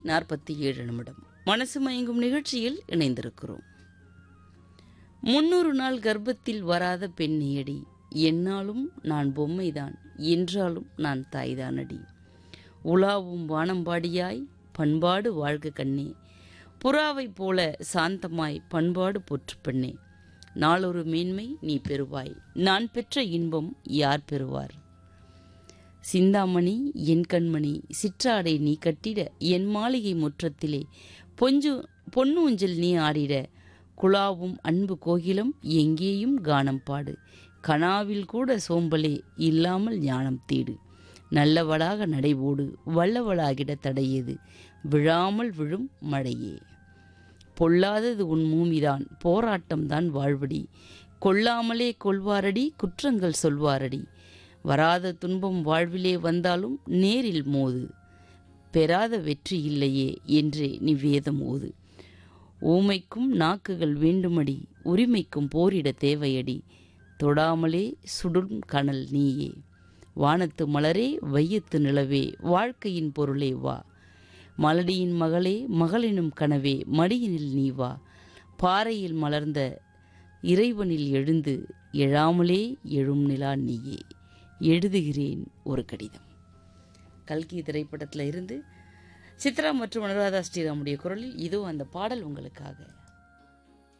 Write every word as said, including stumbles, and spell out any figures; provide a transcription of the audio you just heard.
நாற்பத்தி ஏழு நிமிடம் மனசு மயங்கும் நிகழ்ச்சியில் இணைந்திருக்கிறோம். முன்னூறு நாள் கர்ப்பத்தில் வராத பெண்ணியடி, என்னாலும் நான் பொம்மைதான், என்றாலும் நான் தாய்தானடி. உலாவும் வானம்பாடியாய் பண்பாடு வாழ்க கண்ணே, புறாவைப் போல சாந்தமாய் பண்பாடு போற்று பெண்ணே. நாளொரு மேன்மை நீ பெறுவாய், நான் பெற்ற இன்பம் யார் பெறுவார்? சிந்தாமணி என் கண்மணி, சிற்றாடை நீ கட்டிட, என் மாளிகை முற்றத்திலே பொஞ்சு பொன்னூஞ்சல் நீ ஆடிட. குழாவும் அன்பு கோகிலம் எங்கேயும் கானம் பாடு, கனாவில் கூட சோம்பலே இல்லாமல் ஞானம் தேடு. நல்லவளாக நடைபோடு, வல்லவளாகிட தடையது, விழாமல் விழும் மழையே. பொல்லாதது உன் மூமிதான், போராட்டம்தான் வாழ்வடி, கொல்லாமலே கொள்வாரடி, குற்றங்கள் சொல்வாரடி. வராத துன்பம் வாழ்விலே வந்தாலும் நேரில் மோது, பெறாத வெற்றி இல்லையே என்றே நீ வேதம் ஓது. ஊமைக்கும் நாக்குகள் வேண்டுமடி, உரிமைக்கும் போரிட தேவையடி, தொடாமலே சுடும் கனல் நீயே. வானத்து மலரே வையத்து நிலவே, வாழ்க்கையின் பொருளே வா. மலடியின் மகளே மகளினும் கனவே, மடியினில் நீ வா. பாறையில் மலர்ந்த இறைவனில் எழுந்து, எழாமலே எழும் நிலா நீயே. எழுதுகிறேன் ஒரு கடிதம். கல்கி திரைப்படத்தில் இருந்து சித்ரா மற்றும் அனுராதா ஸ்ரீராமுடைய குரலில் இதோ அந்த பாடல் உங்களுக்காக.